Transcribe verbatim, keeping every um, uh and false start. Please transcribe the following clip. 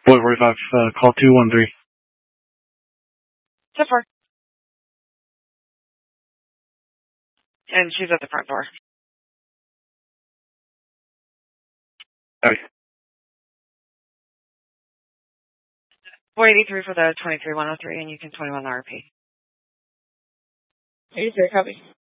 Boy forty-five, uh, call two one three. So far. And she's at the front door. Okay. four eighty-three for the twenty-three one oh three, and you can twenty-one R P. eighty-three, copy.